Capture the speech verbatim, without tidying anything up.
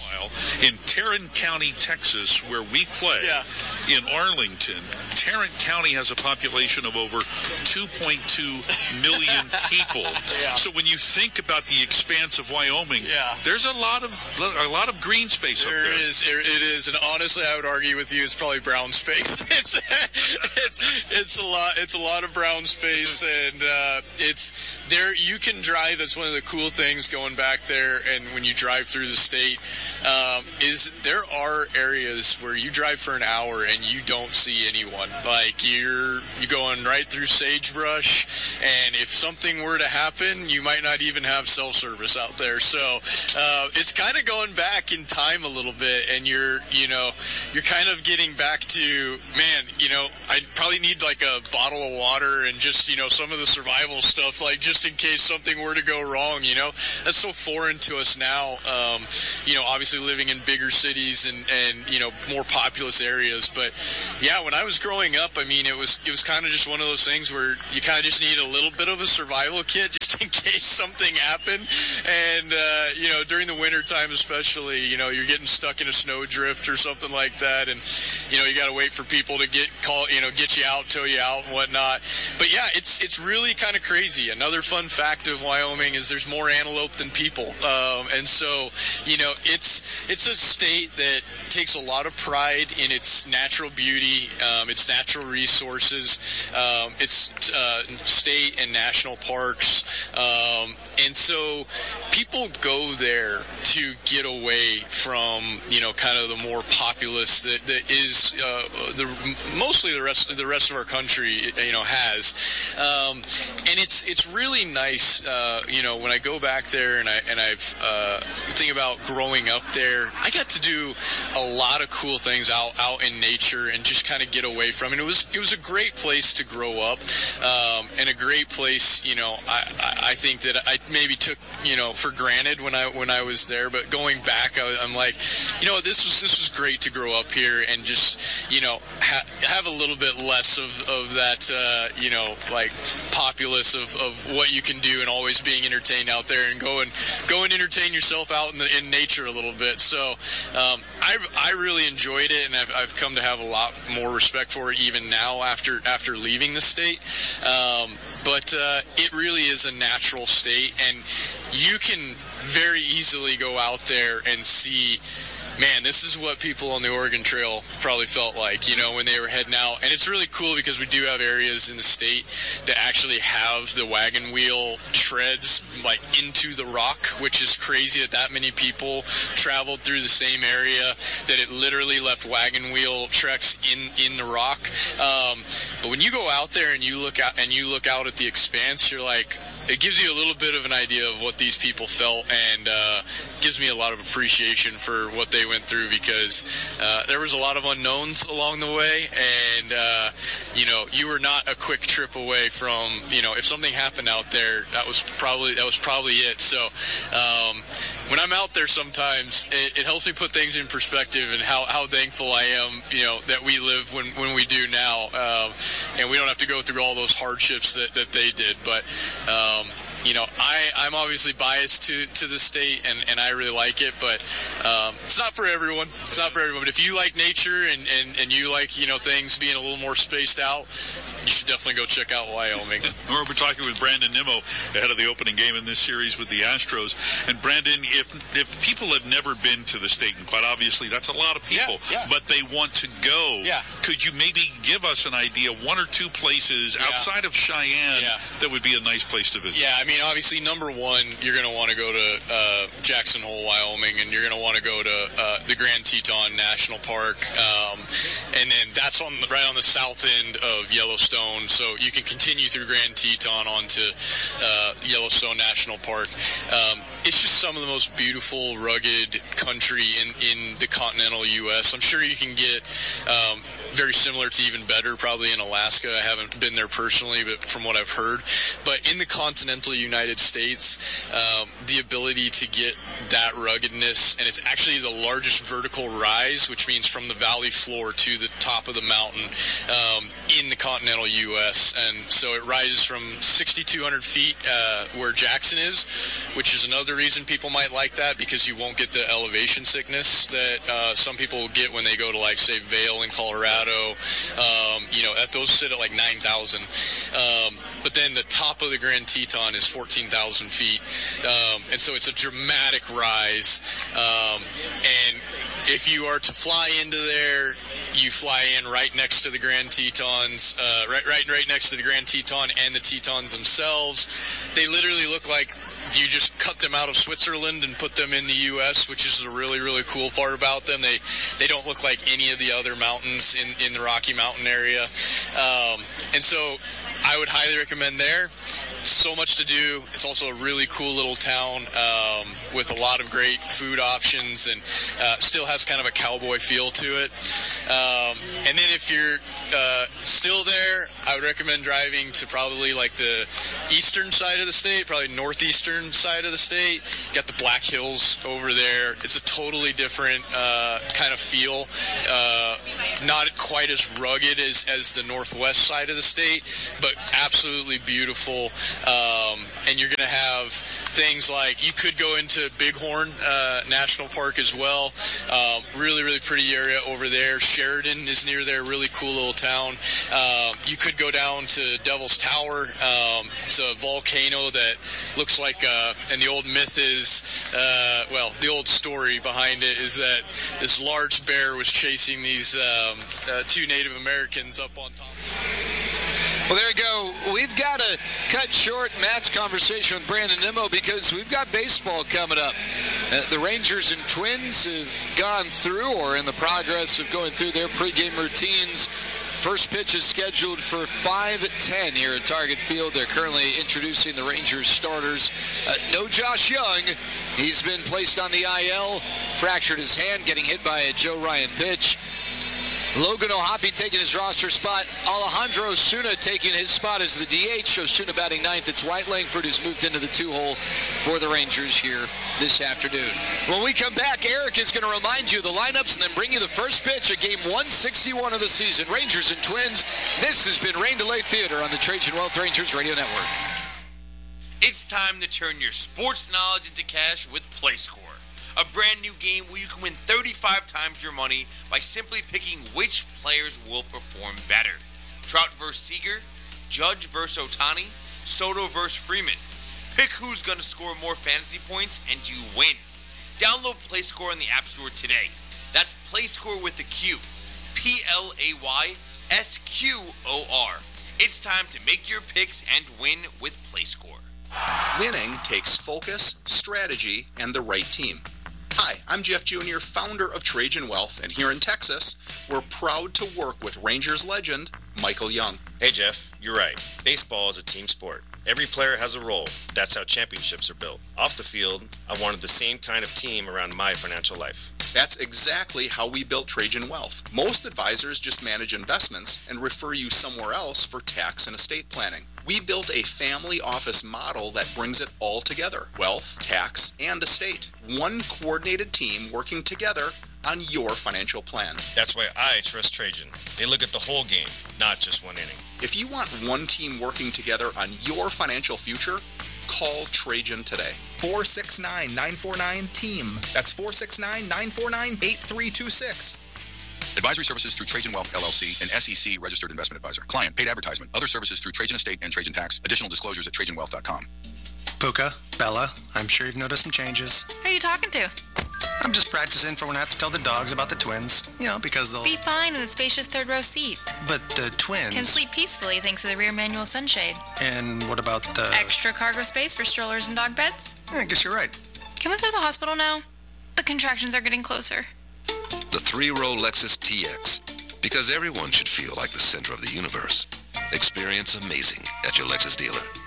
Meanwhile, in Tarrant County, Texas, where we play, yeah. in Arlington, Tarrant County has a population of over two point two million people. Yeah. So when you think about the expanse of Wyoming, yeah. there's a lot of a lot of green space there up there. Is, there it is, and honestly, I would argue with you, it's probably brown space. it's, it's it's a lot. It's a lot of brown space, and uh, it's there. You can drive. That's one of the cool things going back there, and when you drive through the state, um, is there are areas where you drive for an hour and you don't see anyone. Like you're you're going right through sagebrush, and if something were to happen, you might not even have cell service out there. So uh, it's kind of going back in time a little bit, and you're you know you're kind of getting back to, man, you know, I probably need like a bottle of water and just, you know, some of the survival stuff, like just in case something were to go wrong. You know, that's so foreign to us now. Um, you know, obviously living in bigger cities and and you know more populous areas, but yeah, when I was growing up, I mean, it was it was kind of just one of those things where you kind of just need a little bit of a survival kit just in case something happened. And uh, you know, during the winter time especially, you know, you're getting stuck in a snowdrift or something like that, and you know, you got to wait for people to get call, you know, get you out, tow you out, and whatnot. But yeah, it's it's really kind of crazy. Another fun fact of Wyoming is there's more antelope than people, um, and so you know, it's it's a state that takes a lot of pride in its natural beauty, um, its natural resources, um, its uh, state and national parks, um, and so people go there to get away from, you know, kind of the more populous that, that is uh, the mostly the rest the rest of our country, you know, has, um, and it's it's really nice, uh, you know, when I go back there and I and I've uh, think about growing up there, I got to do a lot of cool things out out in nature and just kind of get away from it. It was it was a great place to grow up, um, and a great place, you know, I, I think that I maybe took, you know, for granted when I when I was there, but going back, I, I'm like, you know, this was this was great to grow up here and just, you know, ha- have a little bit less of, of that, uh, you know, like populace of, of what you can do and always being entertained out there, and go and go and entertain yourself out in the in nature a little bit. So um, I I really enjoyed it, and I've I've come to have a lot more respect for it even now after after leaving the state. Um, but uh, it really is a natural state, and you can very easily go out there and see, man, this is what people on the Oregon Trail probably felt like, you know, when they were heading out. And it's really cool because we do have areas in the state that actually have the wagon wheel treads like into the rock, which is crazy that that many people traveled through the same area, that it literally left wagon wheel tracks in, in the rock. Um, but when you go out there and you look out and you look out at the expanse, you're like, it gives you a little bit of an idea of what these people felt, and uh, gives me a lot of appreciation for what they went through, because uh, there was a lot of unknowns along the way, and uh, you know, you were not a quick trip away from, you know, if something happened out there, that was probably that was probably it. So um, when I'm out there, sometimes it, it helps me put things in perspective, and how, how thankful I am, you know, that we live when, when we do now, um, and we don't have to go through all those hardships that, that they did. But um, you know, I, I'm obviously biased to, to the state, and, and I really like it, but um, it's not for everyone. It's not for everyone. But if you like nature and, and, and you like, you know, things being a little more spaced out, you should definitely go check out Wyoming. We're talking with Brandon Nimmo ahead of the opening game in this series with the Astros. And Brandon, if if people have never been to the state, and quite obviously that's a lot of people, yeah, yeah. but they want to go, yeah. could you maybe give us an idea, one or two places yeah. outside of Cheyenne yeah. that would be a nice place to visit? Yeah, I mean, obviously, number one, you're going to want to go to uh, Jackson Hole, Wyoming, and you're going to want to go to uh, the Grand Teton National Park, um, and then that's on the, right on the south end of Yellowstone. So you can continue through Grand Teton onto uh, Yellowstone National Park. Um, it's just some of the most beautiful, rugged country in, in the continental U S I'm sure you can get um, very similar to even better probably in Alaska. I haven't been there personally, but from what I've heard. But in the continental United States, um, the ability to get that ruggedness, and it's actually the largest vertical rise, which means from the valley floor to the top of the mountain um, in the continental U S. And so it rises from sixty-two hundred feet uh, where Jackson is, which is another reason people might like that, because you won't get the elevation sickness that uh, some people get when they go to, like, say, Vail in Colorado. Um, you know, at those sit at like nine thousand. Um, but then the top of the Grand Teton is fourteen thousand feet. Um, and so it's a dramatic rise. Um, and if you are to fly into there, you fly in right next to the Grand Tetons, uh, right, right, right next to the Grand Teton and the Tetons themselves. They literally look like you just cut them out of Switzerland and put them in the U S, which is a really, really cool part about them. They they don't look like any of the other mountains in, in the Rocky Mountain area. Um, and so I would highly recommend there. So much to do. It's also a really cool little town um, with a lot of great food options, and uh, still has kind of a cowboy feel to it. Um, and then if you're uh, still there, I would recommend driving to probably like the eastern side of the state, probably northeastern side of the state. You got the Black Hills over there. It's a totally different uh, kind of feel. Uh, not quite as rugged as, as the northwest side of the state, but absolutely beautiful. Um, and you're going to have things like, you could go into Bighorn uh, National Park as well. Um, really, really pretty area over there. Sheridan is near there, really cool little town. Um, you could go down to Devil's Tower. Um, it's a volcano that looks like, uh, and the old myth is, uh, well, the old story behind it is that this large bear was chasing these um, uh, two Native Americans up on top. Well, there you go. We've got to cut short Matt's conversation with Brandon Nimmo because we've got baseball coming up. Uh, the Rangers and Twins have gone through or in the progress of going through their pregame routines. First pitch is scheduled for five ten here at Target Field. They're currently introducing the Rangers starters. Uh, no Josh Young. He's been placed on the I L, fractured his hand, getting hit by a Joe Ryan pitch. Logan O'Hoppe taking his roster spot. Alejandro Osuna taking his spot as the D H. Osuna batting ninth. It's White Langford who's moved into the two-hole for the Rangers here this afternoon. When we come back, Eric is going to remind you of the lineups and then bring you the first pitch of game one sixty-one of the season. Rangers and Twins. This has been Rain Delay Theater on the Trajan Wealth Rangers Radio Network. It's time to turn your sports knowledge into cash with PlayScore. A brand new game where you can win thirty-five times your money by simply picking which players will perform better. Trout versus Seager, Judge versus Ohtani, Soto versus Freeman. Pick who's going to score more fantasy points and you win. Download PlayScore in the App Store today. That's PlayScore with the Q. P L A Y S Q O R. It's time to make your picks and win with PlayScore. Winning takes focus, strategy, and the right team. Hi, I'm Jeff Junior, founder of Trajan Wealth, and here in Texas, we're proud to work with Rangers legend Michael Young. Hey Jeff, you're right. Baseball is a team sport. Every player has a role. That's how championships are built. Off the field, I wanted the same kind of team around my financial life. That's exactly how we built Trajan Wealth. Most advisors just manage investments and refer you somewhere else for tax and estate planning. We built a family office model that brings it all together. Wealth, tax, and estate. One coordinated team working together on your financial plan. That's why I trust Trajan. They look at the whole game, not just one inning. If you want one team working together on your financial future, call Trajan today. four six nine, nine four nine, team. That's four six nine, nine four nine, eight three two six. Advisory services through Trajan Wealth, L L C, an S E C registered investment advisor. Client, paid advertisement. Other services through Trajan Estate and Trajan Tax. Additional disclosures at trajan wealth dot com. Puka, Bella, I'm sure you've noticed some changes. Who are you talking to? I'm just practicing for when I have to tell the dogs about the twins. You know, because they'll... Be fine in the spacious third row seat. But the twins... Can sleep peacefully thanks to the rear manual sunshade. And what about the... Extra cargo space for strollers and dog beds? Yeah, I guess you're right. Can we go to the hospital now? The contractions are getting closer. The three-row Lexus T X. Because everyone should feel like the center of the universe. Experience amazing at your Lexus dealer.